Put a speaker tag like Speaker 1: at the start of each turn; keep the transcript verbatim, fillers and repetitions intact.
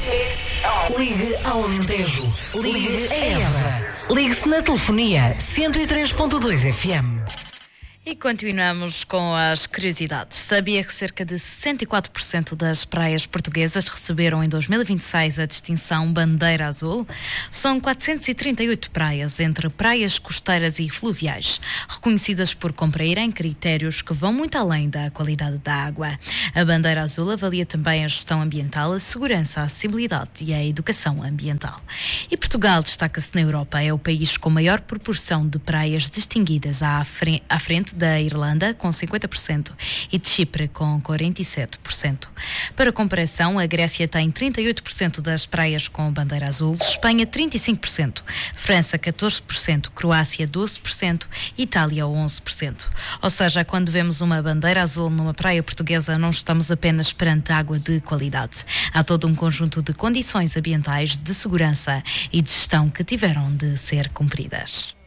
Speaker 1: Ligue ao Alentejo. Ligue a Évora. Ligue-se na telefonia cento e três ponto dois F M.
Speaker 2: E continuamos com as curiosidades. Sabia que cerca de sessenta e quatro por cento das praias portuguesas receberam em dois mil e vinte e seis a distinção Bandeira Azul? São quatrocentas e trinta e oito praias, entre praias costeiras e fluviais, reconhecidas por cumprirem critérios que vão muito além da qualidade da água. A Bandeira Azul avalia também a gestão ambiental, a segurança, a acessibilidade e a educação ambiental. E Portugal destaca-se na Europa. É o país com maior proporção de praias distinguidas à frente da Irlanda, com cinquenta por cento, e de Chipre, com quarenta e sete por cento. Para comparação, a Grécia tem trinta e oito por cento das praias com bandeira azul, Espanha trinta e cinco por cento, França catorze por cento, Croácia doze por cento, Itália onze por cento. Ou seja, quando vemos uma bandeira azul numa praia portuguesa, não estamos apenas perante água de qualidade. Há todo um conjunto de condições ambientais, de segurança e de gestão que tiveram de ser cumpridas.